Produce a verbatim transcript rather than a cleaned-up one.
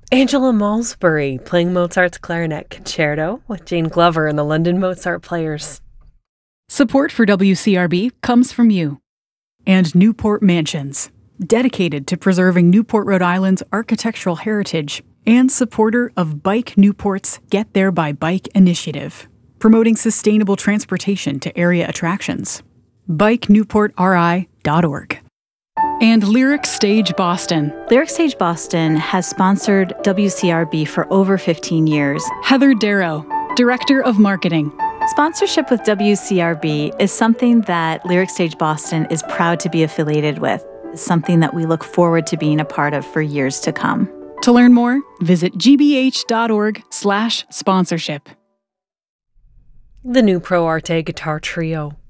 Angela Malmsbury playing Mozart's Clarinet Concerto with Jane Glover and the London Mozart Players. Support for W C R B comes from you. And Newport Mansions, dedicated to preserving Newport, Rhode Island's architectural heritage, and supporter of Bike Newport's Get There by Bike initiative, promoting sustainable transportation to area attractions. bike newport r i dot org. And Lyric Stage Boston. Lyric Stage Boston has sponsored W C R B for over fifteen years. Heather Darrow, Director of Marketing. Sponsorship with W C R B is something that Lyric Stage Boston is proud to be affiliated with. It's something that we look forward to being a part of for years to come. To learn more, visit g b h dot org slash sponsorship. The new Pro Arte Guitar Trio.